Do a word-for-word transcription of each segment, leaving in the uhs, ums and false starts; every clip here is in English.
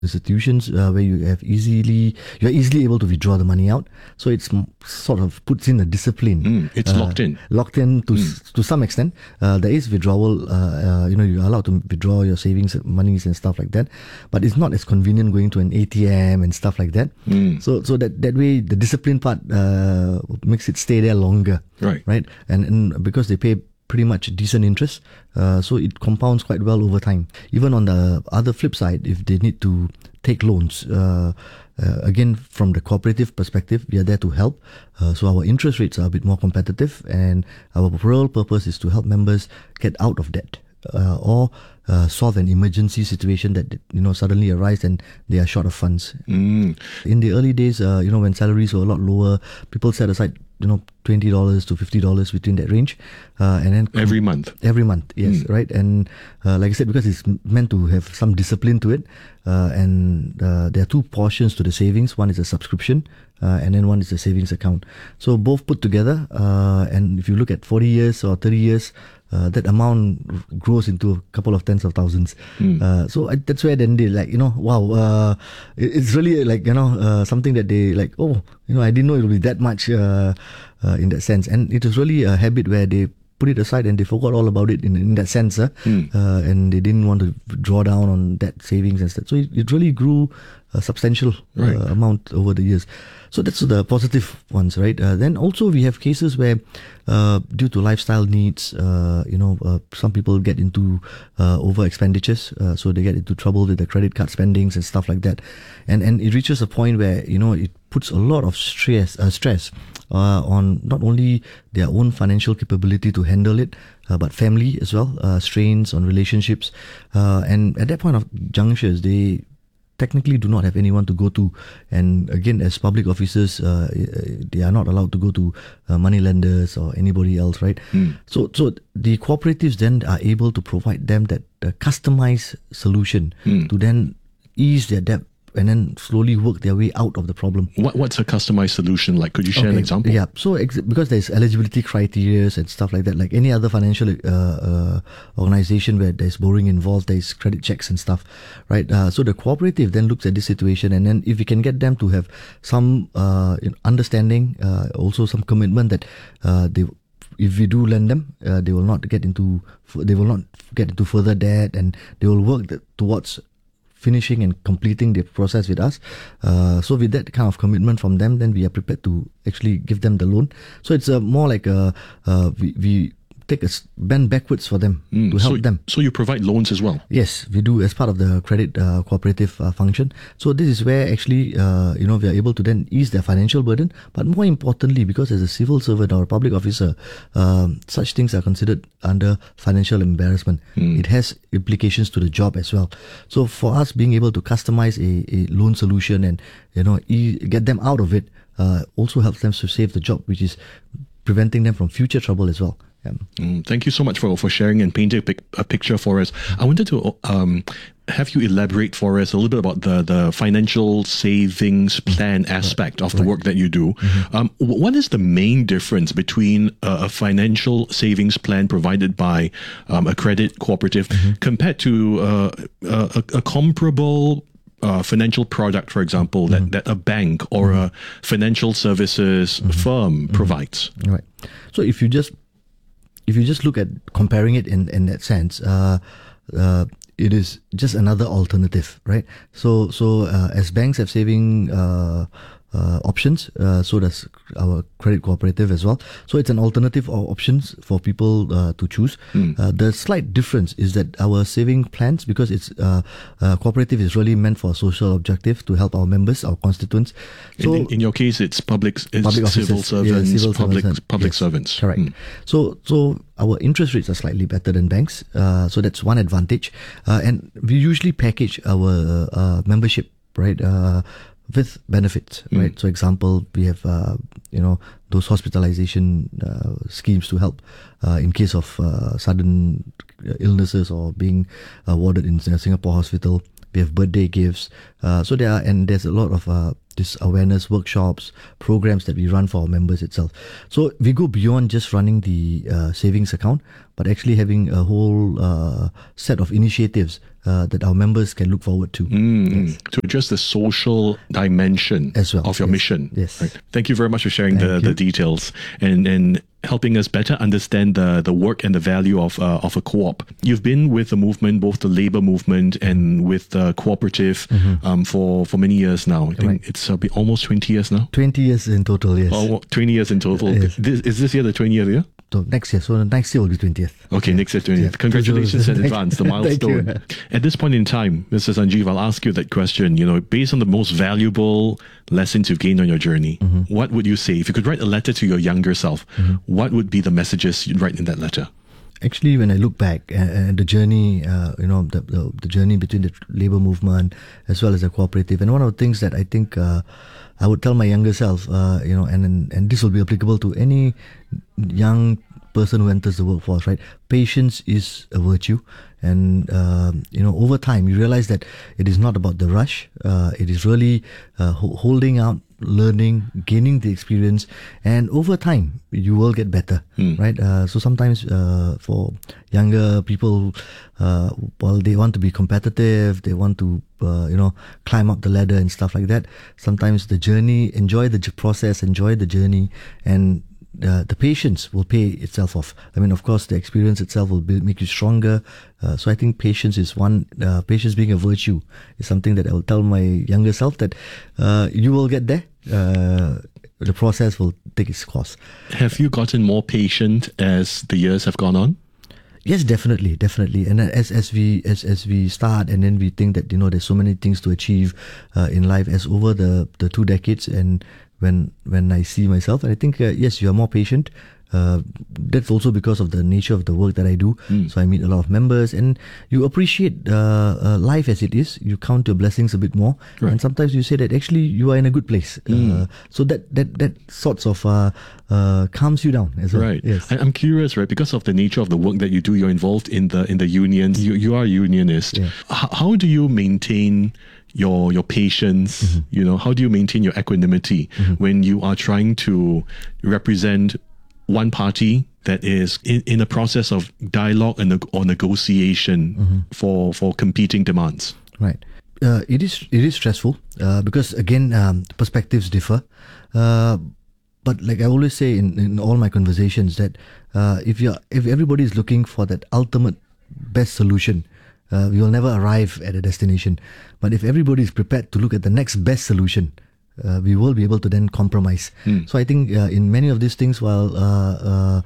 institutions uh, where you have easily you're easily able to withdraw the money out, so it's m- sort of puts in a discipline. Mm, it's uh, locked in locked in to Mm. s- to some extent. Uh, there is withdrawal, uh, uh, you know you're allowed to withdraw your savings monies and stuff like that, but it's not as convenient going to an A T M and stuff like that. Mm. So so that that way the discipline part uh, makes it stay there longer, Right. right and, and because they pay pretty much decent interest, uh, so it compounds quite well over time. Even on the other flip side, if they need to take loans, uh, uh, again, from the cooperative perspective, we are there to help. Uh, so our interest rates are a bit more competitive, and our real purpose is to help members get out of debt, uh, or uh, solve an emergency situation that you know suddenly arise and they are short of funds. Mm. In the early days, uh, you know, when salaries were a lot lower, people set aside, you know, twenty dollars to fifty dollars between that range, uh, and then Every month. every month, yes, Mm. right. And uh, like I said, because it's meant to have some discipline to it, uh, and uh, there are two portions to the savings. One is a subscription, uh, and then one is a savings account. So both put together, uh, and if you look at forty years or thirty years, uh, that amount grows into a couple of tens of thousands. Mm. Uh, so I, that's where then they like, you know, wow, uh, it, it's really like, you know, uh, something that they like, oh, you know, I didn't know it would be that much uh, uh, in that sense. And it was really a habit where they put it aside and they forgot all about it in, in that sense. Uh, Mm. uh, and they didn't want to draw down on that savings and stuff. So it, it really grew a substantial Right. uh, amount over the years. So that's the positive ones, right? Uh, then also we have cases where, uh, due to lifestyle needs, uh, you know, uh, some people get into uh, over expenditures, uh, so they get into trouble with the credit card spendings and stuff like that, and and it reaches a point where you know it puts a lot of stress, uh, stress uh, on not only their own financial capability to handle it, uh, but family as well, uh, strains on relationships, uh, and at that point of junctures, they technically do not have anyone to go to, and again, as public officers, uh, they are not allowed to go to uh, money lenders or anybody else, right? Mm. So, so the cooperatives then are able to provide them that uh, customized solution Mm. to then ease their debt and then slowly work their way out of the problem. What What's a customized solution like? Could you share an Okay, example? Yeah, so ex- because there's eligibility criteria and stuff like that, like any other financial uh, uh, organization where there's borrowing involved, there's credit checks and stuff, right? Uh, so the cooperative then looks at this situation, and then if we can get them to have some uh, you know, understanding, uh, also some commitment that uh, they, if we do lend them, uh, they will not get into they will not get into further debt, and they will work th- towards finishing and completing the process with us. Uh, so with that kind of commitment from them, then we are prepared to actually give them the loan. So it's a more like a, uh, we, we take a s- bend backwards for them Mm. to help so, them. So you provide loans as well? Yes, we do as part of the credit uh, cooperative uh, function. So this is where actually, uh, you know, we are able to then ease their financial burden. But more importantly, because as a civil servant or a public officer, um, such things are considered under financial embarrassment. Mm. It has implications to the job as well. So for us, being able to customize a, a loan solution and, you know, e- get them out of it uh, also helps them to save the job, which is preventing them from future trouble as well. Yeah. Mm, thank you so much for, for sharing and painting a, pic, a picture for us. I wanted to um, have you elaborate for us a little bit about the, the financial savings plan aspect of the Right. work that you do. Mm-hmm. Um, wh- what is the main difference between a, a financial savings plan provided by um, a credit cooperative Mm-hmm. compared to uh, a, a comparable uh, financial product, for example, Mm-hmm. that, that a bank or a financial services firm provides? Right. So if you just if you just look at comparing it in, in that sense, uh, uh, it is just another alternative, right? So so uh, as banks have saving uh, uh, options, uh, so does our credit cooperative as well. So it's an alternative of options for people uh, to choose. Mm. Uh, the slight difference is that our saving plans, because it's uh, uh, cooperative, is really meant for a social objective to help our members, our constituents. So in, in your case, it's public, it's Public civil officers, yeah, servants, civil public servants, public yes, servants. correct. Mm. So, so our interest rates are slightly better than banks. Uh, so that's one advantage. Uh, and we usually package our uh, membership, right, uh, with benefits, Mm. right? So, example, we have uh, you know those hospitalization uh, schemes to help uh, in case of uh, sudden illnesses or being uh, warded in a Singapore hospital. We have birthday gifts. Uh, so there are, and there's a lot of uh, this awareness workshops, programs that we run for our members itself. So we go beyond just running the uh, savings account, but actually having a whole uh, set of initiatives uh, that our members can look forward to. Mm, Yes. To address the social dimension As well, of your yes. mission. Yes. Right. Thank you very much for sharing the, Thank the you. details and, and helping us better understand the, the work and the value of uh, of a co-op. You've been with the movement, both the labor movement and with the cooperative, um, for, for many years now. I think Right. it's uh, been almost twenty years now. twenty years in total, yes. Oh, twenty years in total. Yes. This, is this year the twentieth year? So next year, so next year will be twentieth. Okay, next year, twentieth. Yeah. Congratulations in Thank- advance, the Thank you. milestone. At this point in time, Mister Sanjeev, I'll ask you that question. You know, based on the most valuable lessons you've gained on your journey, Mm-hmm. what would you say? If you could write a letter to your younger self, what would be the messages you'd write in that letter? Actually, when I look back at, at the journey, uh, you know, the, the the journey between the labor movement as well as the cooperative, and one of the things that I think uh, I would tell my younger self, uh, you know, and, and and this will be applicable to any young person who enters the workforce, right? Patience is a virtue, and um, you know, over time you realize that it is not about the rush. Uh, it is really uh, ho- holding out, learning, gaining the experience, and over time you will get better, right? Uh, so sometimes uh, for younger people, uh, well, they want to be competitive, they want to uh, you know, climb up the ladder and stuff like that. Sometimes the journey, enjoy the j- process, enjoy the journey, and uh, the patience will pay itself off. I mean, of course, the experience itself will be, make you stronger. Uh, so I think patience is one, uh, patience being a virtue is something that I will tell my younger self, that uh, you will get there. Uh, the process will take its course. Have you gotten more patient as the years have gone on? Yes, definitely, definitely. And as as we as as we start, and then we think that, you know, there's so many things to achieve uh, in life. As over the the two decades, and when when I see myself, and I think uh, yes, you are more patient. Uh, that's also because of the nature of the work that I do. So I meet a lot of members, and you appreciate uh, uh, life as it is. You count your blessings a bit more, Right. and sometimes you say that actually you are in a good place. Uh, so that that that sorts of uh, uh, calms you down as well. Right. Yes. I, I'm curious, right? Because of the nature of the work that you do, you're involved in the in the unions. You you are a unionist. Yeah. H- how do you maintain your your patience? You know, how do you maintain your equanimity when you are trying to represent one party that is in, in a process of dialogue and neg- or negotiation for for competing demands? Right. Uh, it is it is stressful uh, because again um, perspectives differ. Uh, but like I always say in, in all my conversations, that uh, if you if everybody is looking for that ultimate best solution, uh, we will never arrive at a destination. But if everybody is prepared to look at the next best solution, uh, we will be able to then compromise. So I think uh, in many of these things, while uh, uh,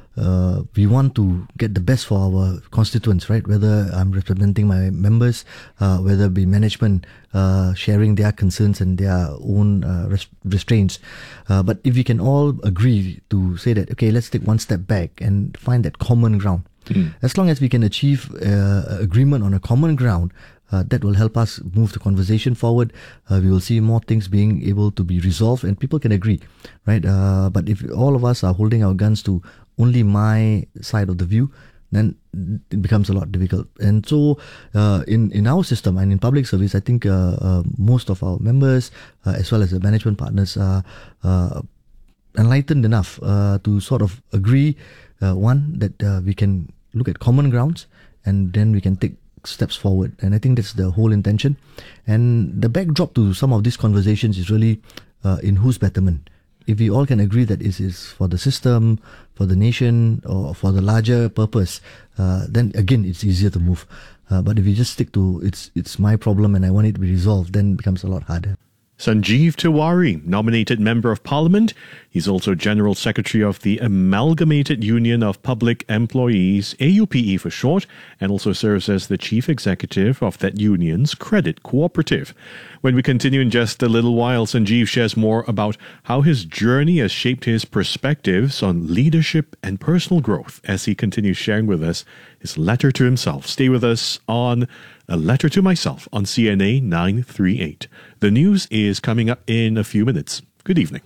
uh, we want to get the best for our constituents, right? Whether I'm representing my members, uh, whether it be management uh, sharing their concerns and their own uh, res- restraints. Uh, but if we can all agree to say that, okay, let's take one step back and find that common ground. As long as we can achieve uh, agreement on a common ground, uh, that will help us move the conversation forward. Uh, we will see more things being able to be resolved, and people can agree, right? Uh, but if all of us are holding our guns to only my side of the view, then it becomes a lot difficult. And so, uh, in in our system and in public service, I think uh, uh, most of our members, uh, as well as the management partners, are uh, enlightened enough uh, to sort of agree. Uh, one, that uh, we can look at common grounds, and then we can take steps forward. And I think that's the whole intention. And the backdrop to some of these conversations is really uh, in whose betterment. If we all can agree that it is for the system, for the nation, or for the larger purpose, uh, then again it's easier to move. Uh, but if we just stick to it's it's my problem and I want it to be resolved, then it becomes a lot harder. Sanjeev Tiwari, nominated Member of Parliament. He's also General Secretary of the Amalgamated Union of Public Employees, A U P E for short, and also serves as the Chief Executive of that union's credit cooperative. When we continue in just a little while, Sanjeev shares more about how his journey has shaped his perspectives on leadership and personal growth as he continues sharing with us his letter to himself. Stay with us on A Letter to Myself on C N A nine thirty-eight. The news is coming up in a few minutes. Good evening.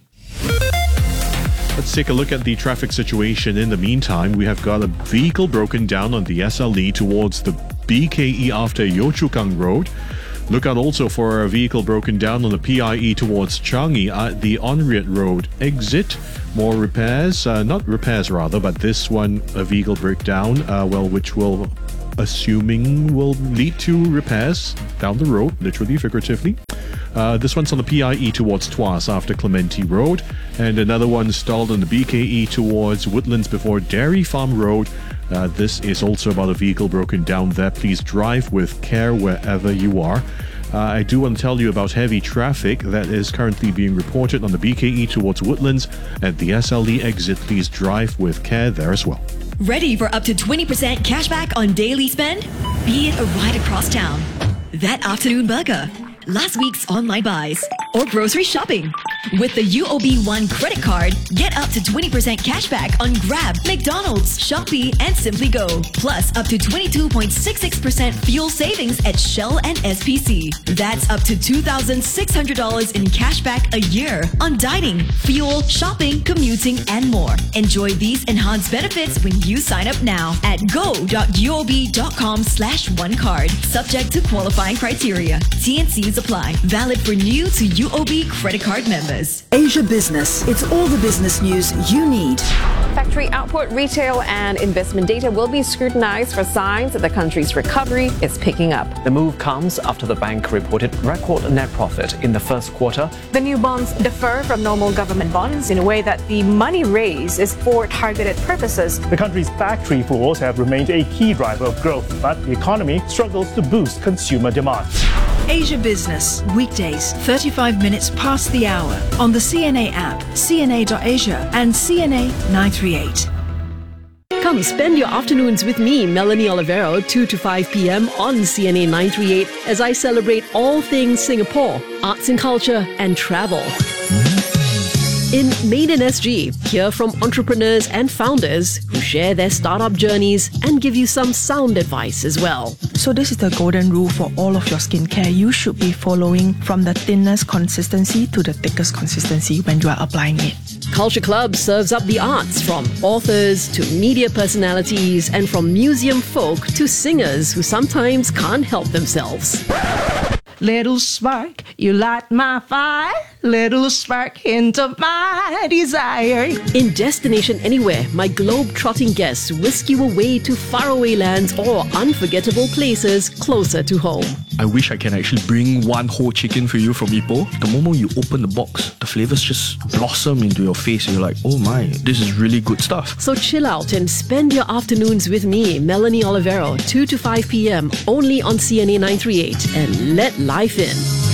Let's take a look at the traffic situation. In the meantime, we have got a vehicle broken down on the S L E towards the B K E after Yio Chu Kang Road. Look out also for a vehicle broken down on the P I E towards Changi at the Onriet Road exit. More repairs, uh, not repairs rather, but this one, a vehicle breakdown, uh, well, which will, assuming will lead to repairs down the road, literally, figuratively. Uh, this one's on the P I E towards Tuas after Clementi Road, and another one stalled on the B K E towards Woodlands before Dairy Farm Road. Uh, this is also about a vehicle broken down there. Please drive with care wherever you are. Uh, I do want to tell you about heavy traffic that is currently being reported on the B K E towards Woodlands at the S L E exit. Please drive with care there as well. Ready for up to twenty percent cashback on daily spend? Be it a ride across town, that afternoon burger, last week's online buys, or grocery shopping. With the U O B One credit card, get up to twenty percent cashback on Grab, McDonald's, Shopee, and Simply Go. Plus up to twenty-two point six six percent fuel savings at Shell and S P C. That's up to two thousand six hundred dollars in cashback a year on dining, fuel, shopping, commuting, and more. Enjoy these enhanced benefits when you sign up now at go.uob.com slash one card. Subject to qualifying criteria. T and Cs apply. Valid for new to U O B credit card members. Asia Business. It's all the business news you need. Factory output, retail, and investment data will be scrutinized for signs that the country's recovery is picking up. The move comes after the bank reported record net profit in the first quarter. The new bonds differ from normal government bonds in a way that the money raised is for targeted purposes. The country's factory floors have remained a key driver of growth, but the economy struggles to boost consumer demand. Asia Business, weekdays, thirty-five minutes past the hour on the C N A app, C N A dot asia and C N A nine three eight. Come spend your afternoons with me, Melanie Olivero, two to five p.m. on C N A nine three eight as I celebrate all things Singapore, arts and culture, and travel. In Made in S G, hear from entrepreneurs and founders who share their startup journeys and give you some sound advice as well. So this is the golden rule for all of your skincare. You should be following from the thinnest consistency to the thickest consistency when you are applying it. Culture Club serves up the arts, from authors to media personalities and from museum folk to singers who sometimes can't help themselves. Little spark, you light my fire. Little spark, hint of my desire. In Destination Anywhere, my globe-trotting guests whisk you away to faraway lands or unforgettable places closer to home. I wish I can actually bring one whole chicken for you from Ipoh. The moment you open the box, the flavors just blossom into your face and you're like, oh my, this is really good stuff. So chill out and spend your afternoons with me, Melanie Olivero, two to five p.m. only on C N A nine three eight, and let life in.